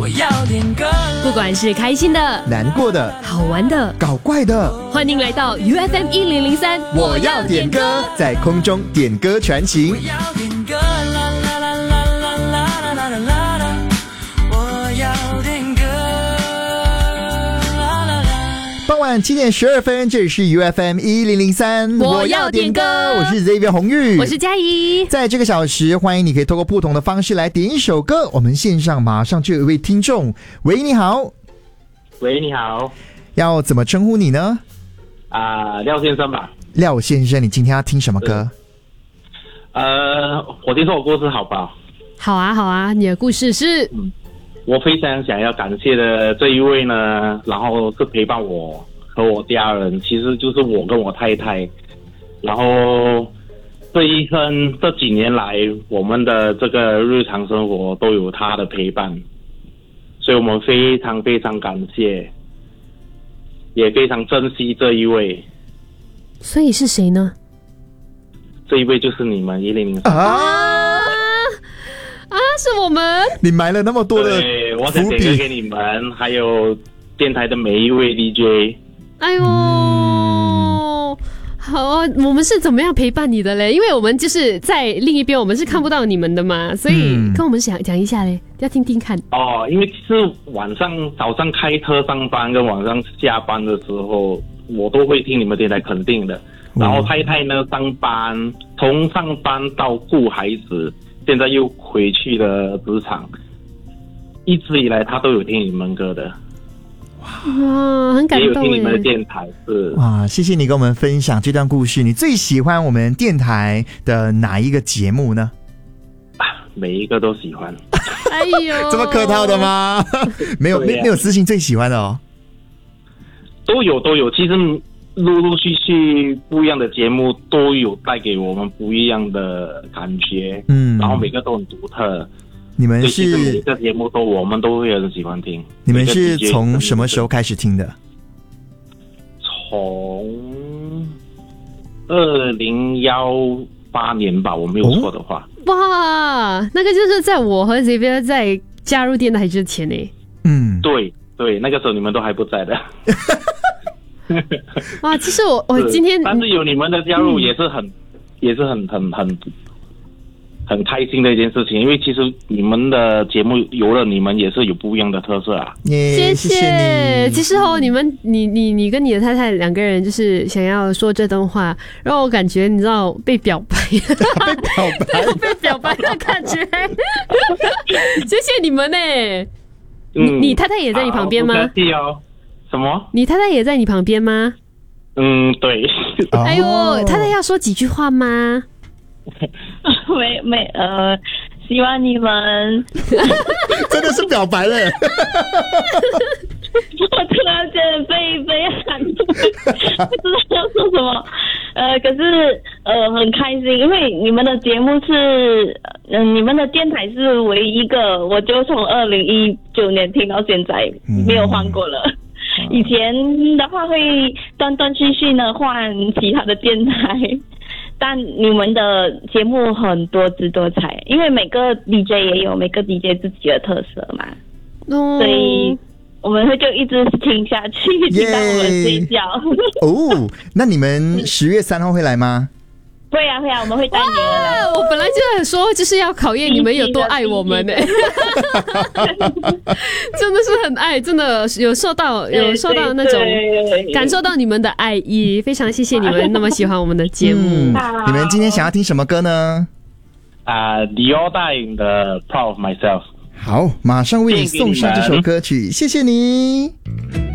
要点歌， 不管是开心的、 难过的、 好玩的、 搞怪的， 欢迎来到 UFM 1003， 我要点歌，在空中点歌传情。 我要点歌，啦啦啦啦啦啦啦啦啦啦，我要点歌，啦啦啦。 傍晚7点12分，这里是 UFM 1003， 我要点歌， 我是 Xavier 红玉， 我是嘉怡。 在这个小时，欢迎你可以透过不同的方式来点一首歌。我们线上马上就有一位听众，喂，你好。 喂，你好。 要怎么称呼你呢？ 廖先生吧。 廖先生，你今天要听什么歌？ 我听说我故事好吧？ 好啊，好啊，你的故事是？ 我非常想要感谢的这一位呢，然后是陪伴我和我家人，其实就是我跟我太太，然后这几年来，我们的这个日常生活都有他的陪伴，所以我们非常非常感谢，也非常珍惜这一位。 所以是谁呢？ 这一位就是你们1003 是我们。 你埋了那么多的对，我想伏点歌笔给你们，还有电台的每一位 DJ。 哎呦，好啊，我们是怎么样陪伴你的嘞？因为我们就是在另一边，我们是看不到你们的嘛，所以跟我们讲一下嘞，要听听看。 哦，因为其实早上开车上班跟晚上下班的时候，我都会听你们电台，肯定的。然后太太呢，从上班到顾孩子，现在又回去了职场，一直以来她都有听你们歌的。 哇，很感动耶！ 也有听你们的电台，是哇，谢谢你跟我们分享这段故事。你最喜欢我们电台的哪一个节目呢？ 每一个都喜欢。 哎呦， 这么客套的吗？没有私信最喜欢的哦。 都有，其实陆陆续续不一样的节目都有带给我们不一样的感觉，然后每个都很独特。 你们是每个节目我们都会很喜欢听。 你们是从什么时候开始听的？ 从2018年吧，我没有错的话。 哇，那个就是在我和 Xavier 在加入电台之前呢。 对，那个时候你们都还不在的。 哇，其实我今天， 但是有你们的加入也是很开心的一件事情，因为其实你们的节目有了你们也是有不一样的特色啊。 谢谢你。 其实你跟你的太太两个人就是想要说这段话，让我感觉你知道被表白被表白的感觉。谢谢你们呢。你太太也在你旁边吗？ 不客气哦。什么？ 你太太也在你旁边吗？ 对。 哎呦，太太要说几句话吗？ 希望你们真的是表白了。 我突然间被喊住，不知道要说什么。可是很开心，因为你们的节目是你们的电台是唯一一个，我就从2019年听到现在，没有换过了。以前的话会断断续续的换其他的电台，但你们的节目很多姿多彩，因为每个 DJ 也有每个 DJ 自己的特色嘛，所以我们会就一直听下去，听到我们睡觉。 哦，那你们10月3号会来吗？ 会啊，我们会带你们来。 我本来就很说，就是要考验你们有多爱我们呢。真的是很爱，真的有受到那种感受到你们的爱意，非常谢谢你们那么喜欢我们的节目。 你们今天想要听什么歌呢 ？Dior 的 Proud of Myself。 好，马上为你送上这首歌曲，谢谢你。